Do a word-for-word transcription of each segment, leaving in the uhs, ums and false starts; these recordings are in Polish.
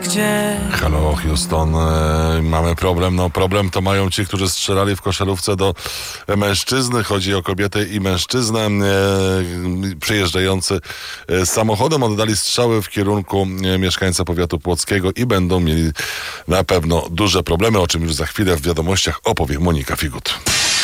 gdzie. Halo Houston, e, mamy problem. No problem to mają ci, którzy strzelali w koszarówce do mężczyzny. Chodzi o kobietę i mężczyznę. E, przyjeżdżający e, samochodem oddali strzały w kierunku e, mieszkańca powiatu płockiego i będą mieli na pewno duże problemy, o czym już za chwilę w wiadomościach opowie Monika Figut.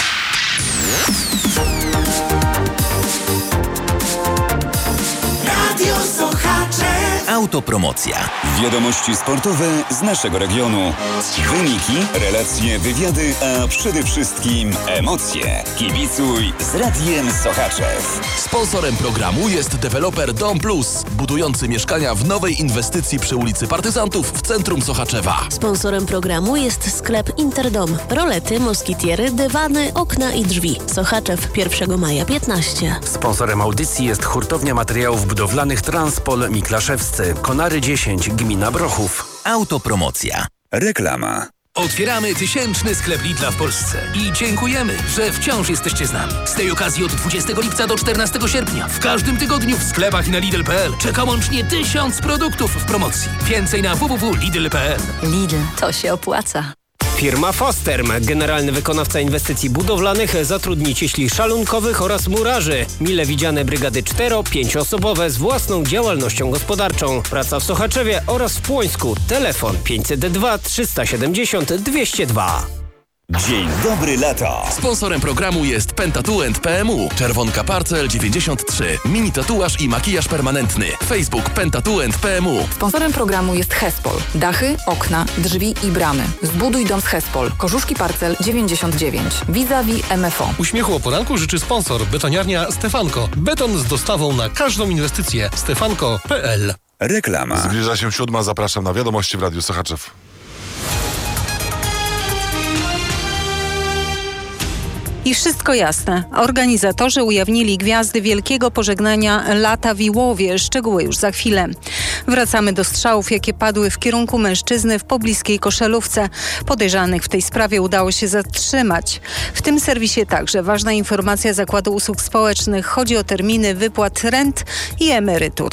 Autopromocja. Wiadomości sportowe z naszego regionu. Wyniki, relacje, wywiady, a przede wszystkim emocje. Kibicuj z Radiem Sochaczew. Sponsorem programu jest deweloper Dom Plus, budujący mieszkania w nowej inwestycji przy ulicy Partyzantów w centrum Sochaczewa. Sponsorem programu jest sklep Interdom. Rolety, moskitiery, dywany, okna i drzwi. Sochaczew, pierwszego maja piętnaście. Sponsorem audycji jest hurtownia materiałów budowlanych Transpol Miklaszewscy. Konary dziesięć, gmina Brochów. Autopromocja. Reklama. Otwieramy tysięczny sklep Lidla w Polsce i dziękujemy, że wciąż jesteście z nami. Z tej okazji od dwudziestego lipca do czternastego sierpnia w każdym tygodniu w sklepach i na Lidl kropka p l czeka łącznie tysiąc produktów w promocji. Więcej na w w w kropka lidl kropka p l. Lidl, to się opłaca. Firma Fosterm, generalny wykonawca inwestycji budowlanych, zatrudni cieśli szalunkowych oraz murarzy. Mile widziane brygady cztero-, pięcioosobowe z własną działalnością gospodarczą. Praca w Sochaczewie oraz w Płońsku. Telefon pięćset dwa trzysta siedemdziesiąt dwieście dwa. Dzień dobry lata. Sponsorem programu jest Pentatuent P M U. Czerwonka Parcel dziewięćdziesiąt trzy. Mini tatuaż i makijaż permanentny. Facebook Pentatuent P M U. Sponsorem programu jest Hespol. Dachy, okna, drzwi i bramy. Zbuduj dom z Hespol. Korzuszki Parcel dziewięćdziesiąt dziewięć. Vis-a-vis M F O. Uśmiechu o poranku życzy sponsor. Betoniarnia Stefanko. Beton z dostawą na każdą inwestycję. stefanko kropka p l. Reklama. Zbliża się siódma, zapraszam na wiadomości w Radiu Sochaczew. I wszystko jasne. Organizatorzy ujawnili gwiazdy wielkiego pożegnania lata w Iłowie. Szczegóły już za chwilę. Wracamy do strzałów, jakie padły w kierunku mężczyzny w pobliskiej Koszelówce. Podejrzanych w tej sprawie udało się zatrzymać. W tym serwisie także ważna informacja Zakładu Usług Społecznych. Chodzi o terminy wypłat rent i emerytur.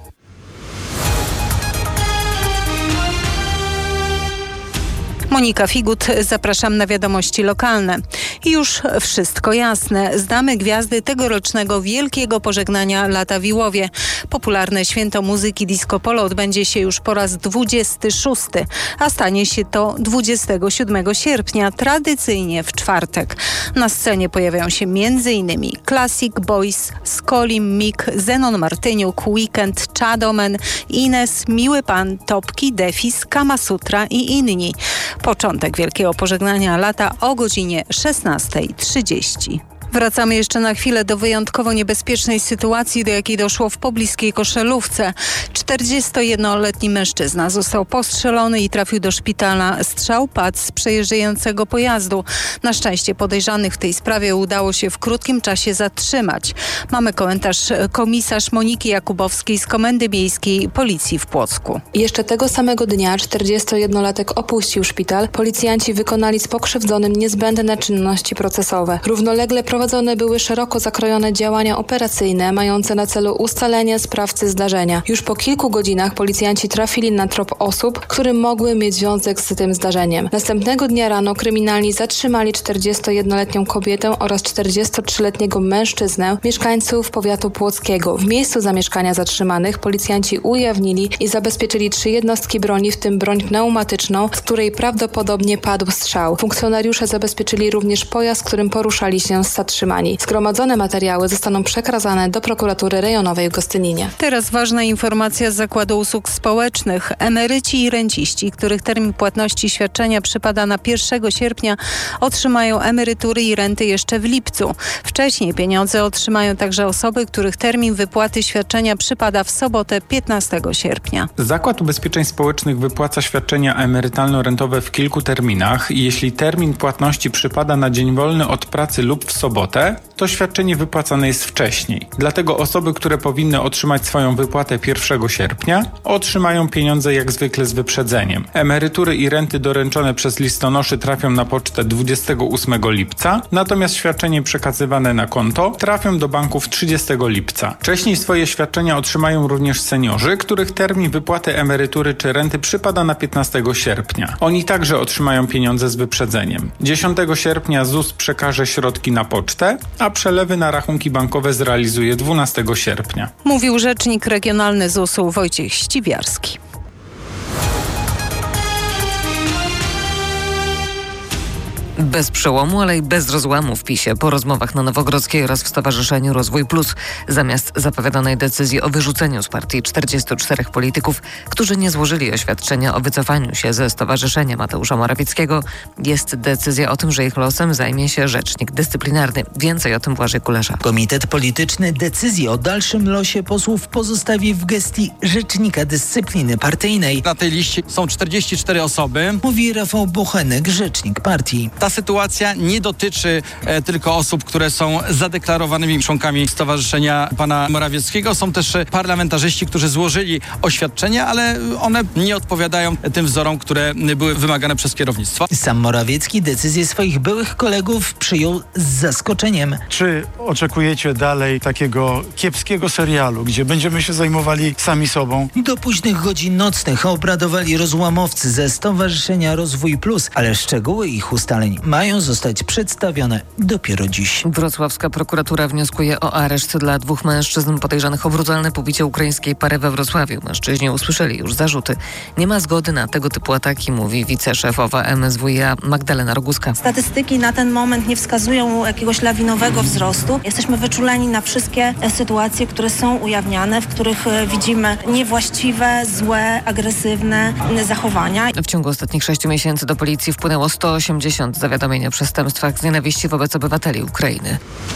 Monika Figut, zapraszam na wiadomości lokalne. I już wszystko jasne. Znamy gwiazdy tegorocznego wielkiego pożegnania lata w Iłowie. Popularne święto muzyki disco polo odbędzie się już po raz dwudziesty szósty, a stanie się to dwudziestego siódmego sierpnia, tradycyjnie w czwartek. Na scenie pojawią się m.in. Classic Boys, Skolim, Mik, Zenon Martyniuk, Weekend, Chadomen, Ines, Miły Pan, Topki, Defis, Kama Sutra i inni. Początek wielkiego pożegnania lata o godzinie szesnasta trzydzieści. Wracamy jeszcze na chwilę do wyjątkowo niebezpiecznej sytuacji, do jakiej doszło w pobliskiej Koszelówce. czterdziestojednoletni mężczyzna został postrzelony i trafił do szpitala. Strzał padł z przejeżdżającego pojazdu. Na szczęście podejrzanych w tej sprawie udało się w krótkim czasie zatrzymać. Mamy komentarz komisarz Moniki Jakubowskiej z Komendy Miejskiej Policji w Płocku. Jeszcze tego samego dnia czterdziestojednolatek opuścił szpital. Policjanci wykonali z pokrzywdzonym niezbędne czynności procesowe. Równolegle prowadzone były szeroko zakrojone działania operacyjne mające na celu ustalenie sprawcy zdarzenia. Już po kilku godzinach policjanci trafili na trop osób, które mogły mieć związek z tym zdarzeniem. Następnego dnia rano kryminalni zatrzymali czterdziestojednoletnią kobietę oraz czterdziestotrzyletniego mężczyznę, mieszkańców powiatu płockiego. W miejscu zamieszkania zatrzymanych policjanci ujawnili i zabezpieczyli trzy jednostki broni, w tym broń pneumatyczną, z której prawdopodobnie padł strzał. Funkcjonariusze zabezpieczyli również pojazd, którym poruszali się zatrzymani. Zgromadzone materiały zostaną przekazane do prokuratury rejonowej w Gostyninie. Teraz ważna informacja z Zakładu Usług Społecznych. Emeryci i renciści, których termin płatności świadczenia przypada na pierwszego sierpnia, otrzymają emerytury i renty jeszcze w lipcu. Wcześniej pieniądze otrzymają także osoby, których termin wypłaty świadczenia przypada w sobotę piętnastego sierpnia. Zakład Ubezpieczeń Społecznych wypłaca świadczenia emerytalno-rentowe w kilku terminach i jeśli termin płatności przypada na dzień wolny od pracy lub w sobotę, sobotę, to świadczenie wypłacane jest wcześniej. Dlatego osoby, które powinny otrzymać swoją wypłatę pierwszego sierpnia, otrzymają pieniądze jak zwykle z wyprzedzeniem. Emerytury i renty doręczone przez listonoszy trafią na pocztę dwudziestego ósmego lipca, natomiast świadczenie przekazywane na konto trafią do banków trzydziestego lipca. Wcześniej swoje świadczenia otrzymają również seniorzy, których termin wypłaty emerytury czy renty przypada na piętnastego sierpnia. Oni także otrzymają pieniądze z wyprzedzeniem. dziesiątego sierpnia ZUS przekaże środki na pocztę, a przelewy na rachunki bankowe zrealizuje dwunastego sierpnia. Mówił rzecznik regionalny zusu Wojciech Ściwiarski. Bez przełomu, ale i bez rozłamu w PiS-ie po rozmowach na Nowogrodzkiej oraz w Stowarzyszeniu Rozwój Plus. Zamiast zapowiadanej decyzji o wyrzuceniu z partii czterdziestu czterech polityków, którzy nie złożyli oświadczenia o wycofaniu się ze Stowarzyszenia Mateusza Morawieckiego, jest decyzja o tym, że ich losem zajmie się rzecznik dyscyplinarny. Więcej o tym Błażej Kulesza. Komitet Polityczny decyzję o dalszym losie posłów pozostawi w gestii rzecznika dyscypliny partyjnej. Na tej liście są czterdzieści cztery osoby. Mówi Rafał Bochenek, rzecznik partii. Ta sytuacja nie dotyczy e, tylko osób, które są zadeklarowanymi członkami Stowarzyszenia pana Morawieckiego. Są też parlamentarzyści, którzy złożyli oświadczenia, ale one nie odpowiadają tym wzorom, które były wymagane przez kierownictwo. Sam Morawiecki decyzję swoich byłych kolegów przyjął z zaskoczeniem. Czy oczekujecie dalej takiego kiepskiego serialu, gdzie będziemy się zajmowali sami sobą? Do późnych godzin nocnych obradowali rozłamowcy ze Stowarzyszenia Rozwój Plus, ale szczegóły ich ustaleń mają zostać przedstawione dopiero dziś. Wrocławska prokuratura wnioskuje o areszt dla dwóch mężczyzn podejrzanych o brutalne pobicie ukraińskiej pary we Wrocławiu. Mężczyźni usłyszeli już zarzuty. Nie ma zgody na tego typu ataki, mówi wiceszefowa M S W i A Magdalena Roguska. Statystyki na ten moment nie wskazują jakiegoś lawinowego wzrostu. Jesteśmy wyczuleni na wszystkie sytuacje, które są ujawniane, w których widzimy niewłaściwe, złe, agresywne zachowania. W ciągu ostatnich sześciu miesięcy do policji wpłynęło sto osiemdziesiąt zawiadomień o przestępstwach z nienawiści wobec obywateli Ukrainy.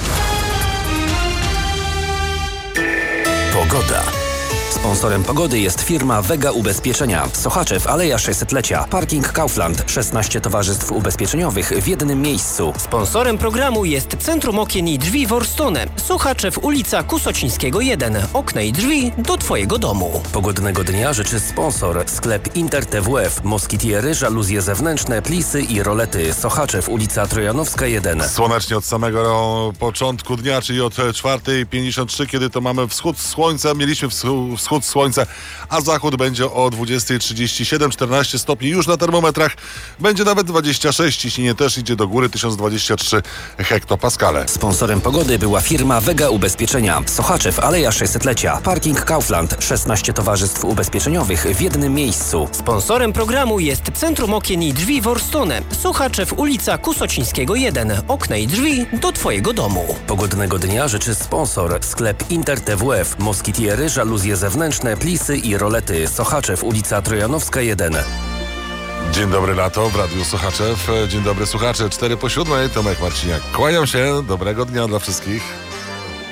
Pogoda. Sponsorem pogody jest firma Vega Ubezpieczenia. Sochaczew, Aleja sześćsetlecia. Parking Kaufland. szesnaście towarzystw ubezpieczeniowych w jednym miejscu. Sponsorem programu jest Centrum Okien i Drzwi Worstone. Sochaczew, ulica Kusocińskiego jeden. Okna i drzwi do Twojego domu. Pogodnego dnia życzy sponsor. Sklep Inter T W F. Moskitiery, żaluzje zewnętrzne, plisy i rolety. Sochaczew, ulica Trojanowska jeden. Słonecznie od samego początku dnia, czyli od czwartej pięćdziesiąt trzy, kiedy to mamy wschód słońca. Mieliśmy wschód, wschód słońca, a zachód będzie o dwudziestej trzydzieści siedem, czternaście stopni już na termometrach. Będzie nawet dwadzieścia sześć, ciśnienie też idzie do góry, tysiąc dwadzieścia trzy hektopaskale. Sponsorem pogody była firma Vega Ubezpieczenia. Sochaczew, Aleja sześćsetlecia. Parking Kaufland. szesnaście towarzystw ubezpieczeniowych w jednym miejscu. Sponsorem programu jest Centrum Okien i Drzwi Worstone. Sochaczew, ulica Kusocińskiego jeden. Okna i drzwi do Twojego domu. Pogodnego dnia życzy sponsor. Sklep Inter T W F. Moskitiery, żaluzje zewnętrzne, plisy i rolety. Sochaczew, ulica Trojanowska jeden. Dzień dobry lato w Radiu Sochaczew. Dzień dobry słuchacze. Cztery po siódmej. Tomek Marciniak. Kłaniam się. Dobrego dnia dla wszystkich.